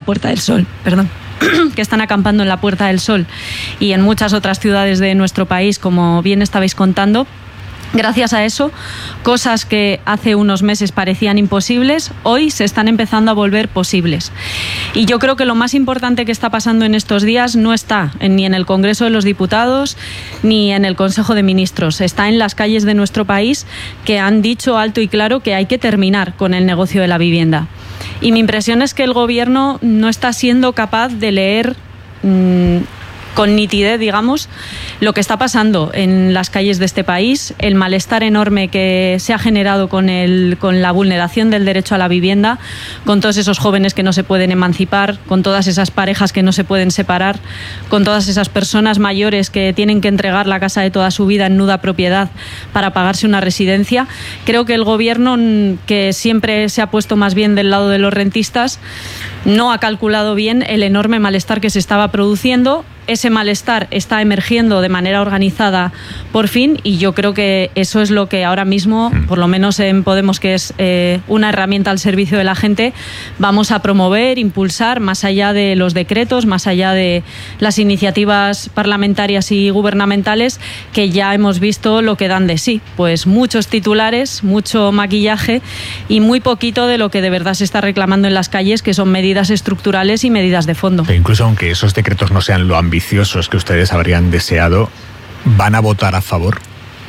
Puerta del Sol, que están acampando en la Puerta del Sol y en muchas otras ciudades de nuestro país, como bien estabais contando. Gracias a eso, cosas que hace unos meses parecían imposibles, hoy se están empezando a volver posibles. Y yo creo que lo más importante que está pasando en estos días no está ni en el Congreso de los Diputados ni en el Consejo de Ministros. Está en las calles de nuestro país, que han dicho alto y claro que hay que terminar con el negocio de la vivienda. Y mi impresión es que el Gobierno no está siendo capaz de leer con nitidez, digamos, lo que está pasando en las calles de este país, el malestar enorme que se ha generado con la vulneración del derecho a la vivienda, con todos esos jóvenes que no se pueden emancipar, con todas esas parejas que no se pueden separar, con todas esas personas mayores que tienen que entregar la casa de toda su vida en nuda propiedad para pagarse una residencia. Creo que el Gobierno, que siempre se ha puesto más bien del lado de los rentistas, no ha calculado bien el enorme malestar que se estaba produciendo. Ese malestar está emergiendo de manera organizada por fin, y yo creo que eso es lo que ahora mismo, por lo menos en Podemos, que es una herramienta al servicio de la gente, vamos a promover, impulsar, más allá de los decretos, más allá de las iniciativas parlamentarias y gubernamentales, que ya hemos visto lo que dan de sí. Pues muchos titulares, mucho maquillaje y muy poquito de lo que de verdad se está reclamando en las calles, que son medidas estructurales y medidas de fondo. Pero incluso aunque esos decretos no sean lo ambiciosos que ustedes habrían deseado, ¿van a votar a favor?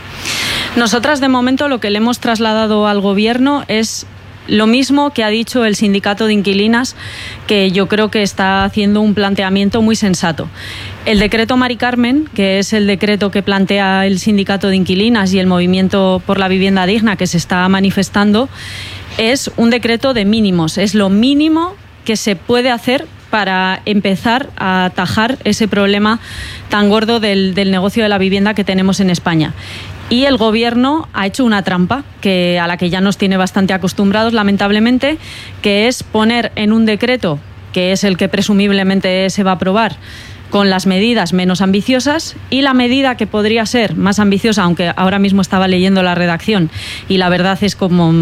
Nosotras, de momento, lo que le hemos trasladado al Gobierno es lo mismo que ha dicho el sindicato de inquilinas, que yo creo que está haciendo un planteamiento muy sensato. El decreto Mari Carmen, que es el decreto que plantea el sindicato de inquilinas y el movimiento por la vivienda digna que se está manifestando, es un decreto de mínimos, es lo mínimo que se puede hacer para empezar a atajar ese problema tan gordo del negocio de la vivienda que tenemos en España. Y el Gobierno ha hecho una trampa a la que ya nos tiene bastante acostumbrados, lamentablemente, que es poner en un decreto, que es el que presumiblemente se va a aprobar, con las medidas menos ambiciosas, y la medida que podría ser más ambiciosa, aunque ahora mismo estaba leyendo la redacción y la verdad es como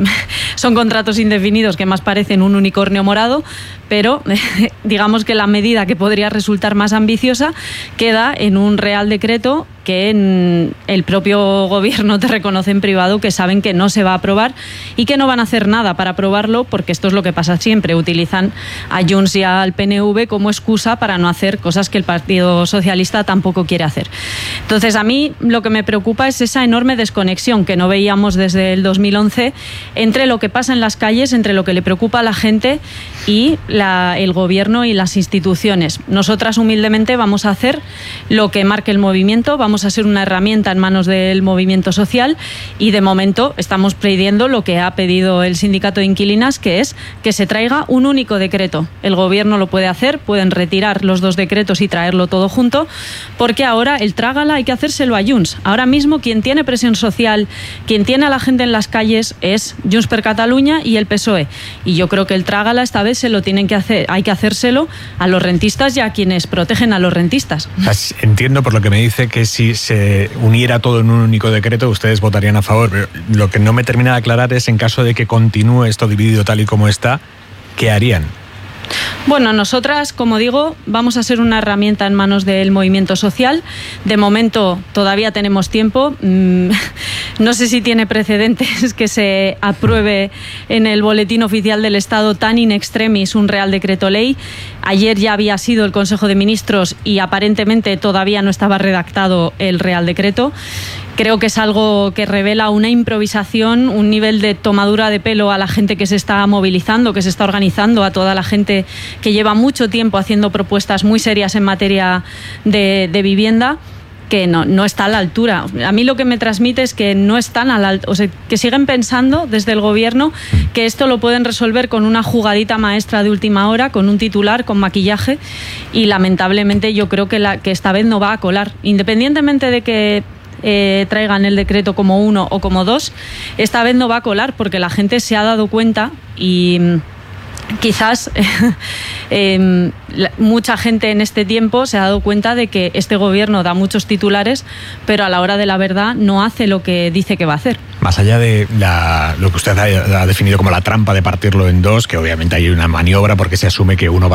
son contratos indefinidos que más parecen un unicornio morado, pero digamos que la medida que podría resultar más ambiciosa queda en un Real Decreto que en el propio Gobierno te reconoce en privado que saben que no se va a aprobar y que no van a hacer nada para aprobarlo, porque esto es lo que pasa siempre, utilizan a Junts y al PNV como excusa para no hacer cosas que el Partido Socialista tampoco quiere hacer. Entonces, a mí lo que me preocupa es esa enorme desconexión que no veíamos desde el 2011 entre lo que pasa en las calles, entre lo que le preocupa a la gente y el Gobierno y las instituciones. Nosotras humildemente vamos a hacer lo que marque el movimiento, vamos a ser una herramienta en manos del movimiento social, y de momento estamos pidiendo lo que ha pedido el sindicato de inquilinas, que es que se traiga un único decreto. El Gobierno lo puede hacer, pueden retirar los dos decretos y traerlo todo junto, porque ahora el trágala hay que hacérselo a Junts. Ahora mismo quien tiene presión social, quien tiene a la gente en las calles es Junts per Catalunya y el PSOE, y yo creo que el trágala esta vez se lo tienen que hacer, hay que hacérselo a los rentistas y a quienes protegen a los rentistas. Entiendo por lo que me dice que si se uniera todo en un único decreto, ustedes votarían a favor, pero lo que no me termina de aclarar es, en caso de que continúe esto dividido tal y como está, ¿qué harían? Bueno, nosotras, como digo, vamos a ser una herramienta en manos del movimiento social. De momento todavía tenemos tiempo. No sé si tiene precedentes que se apruebe en el Boletín Oficial del Estado tan in extremis un Real Decreto Ley. Ayer ya había sido el Consejo de Ministros y aparentemente todavía no estaba redactado el Real Decreto. Creo que es algo que revela una improvisación, un nivel de tomadura de pelo a la gente que se está movilizando, que se está organizando, a toda la gente que lleva mucho tiempo haciendo propuestas muy serias en materia de vivienda, que no está a la altura. A mí lo que me transmite es que no están a la altura, o sea, que siguen pensando desde el Gobierno que esto lo pueden resolver con una jugadita maestra de última hora, con un titular, con maquillaje, y lamentablemente yo creo que esta vez no va a colar. Independientemente de que traigan el decreto como 1 o como 2, esta vez no va a colar, porque la gente se ha dado cuenta, y quizás mucha gente en este tiempo se ha dado cuenta de que este Gobierno da muchos titulares, pero a la hora de la verdad no hace lo que dice que va a hacer. Más allá de lo que usted ha definido como la trampa de partirlo en dos, que obviamente hay una maniobra porque se asume que uno